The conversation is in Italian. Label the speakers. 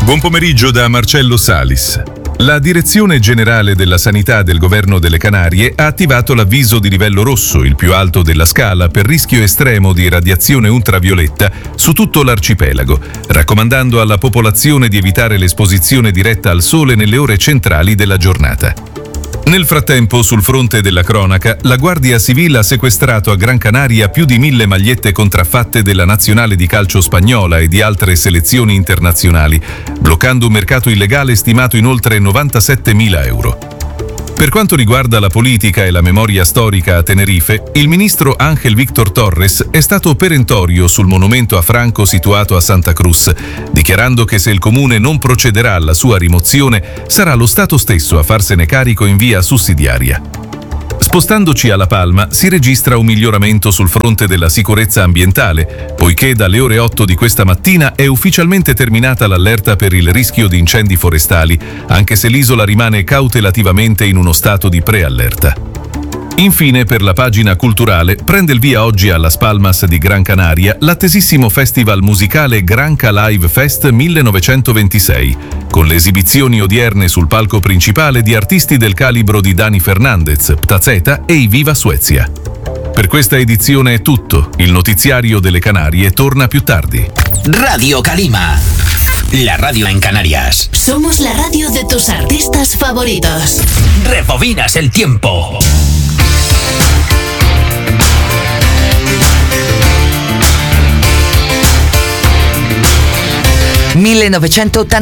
Speaker 1: Buon pomeriggio da Marcello Salis. La Direzione Generale della Sanità del Governo delle Canarie ha attivato l'avviso di livello rosso, il più alto della scala, per rischio estremo di radiazione ultravioletta su tutto l'arcipelago, raccomandando alla popolazione di evitare l'esposizione diretta al sole nelle ore centrali della giornata. Nel frattempo, sul fronte della cronaca, la Guardia Civile ha sequestrato a Gran Canaria più di 1.000 magliette contraffatte della nazionale di calcio spagnola e di altre selezioni internazionali, bloccando un mercato illegale stimato in oltre 97.000 euro. Per quanto riguarda la politica e la memoria storica a Tenerife, il ministro Ángel Víctor Torres è stato perentorio sul monumento a Franco situato a Santa Cruz, dichiarando che se il comune non procederà alla sua rimozione, sarà lo Stato stesso a farsene carico in via sussidiaria. Spostandoci alla Palma, si registra un miglioramento sul fronte della sicurezza ambientale, poiché dalle ore 8 di questa mattina è ufficialmente terminata l'allerta per il rischio di incendi forestali, anche se l'isola rimane cautelativamente in uno stato di preallerta. Infine, per la pagina culturale, prende il via oggi a Las Palmas di Gran Canaria l'attesissimo festival musicale Granca Live Fest 1926, con le esibizioni odierne sul palco principale di artisti del calibro di Dani Fernandez, Ptazeta e i Viva Suezia. Per questa edizione è tutto. Il notiziario delle Canarie torna più tardi.
Speaker 2: Radio Calima, la radio en Canarias.
Speaker 3: Somos la radio de tus artistas favoritos.
Speaker 2: Rebobinas el tiempo.
Speaker 4: 1980